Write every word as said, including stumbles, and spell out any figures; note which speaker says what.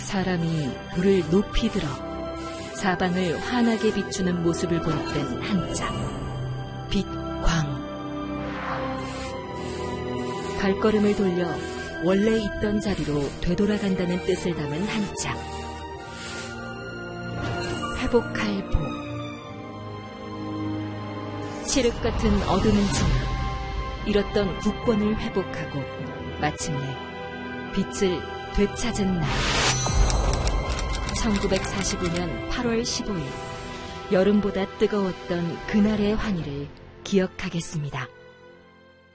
Speaker 1: 사람이 불을 높이 들어 사방을 환하게 비추는 모습을 본뜬 한자, 빛광. 발걸음을 돌려 원래 있던 자리로 되돌아간다는 뜻을 담은 한자, 회복할 복. 칠흑 같은 어둠을 지나 잃었던 국권을 회복하고 마침내 빛을 되찾은 날. 천구백사십오 년 팔월 십오일, 여름보다 뜨거웠던 그날의 환희를 기억하겠습니다.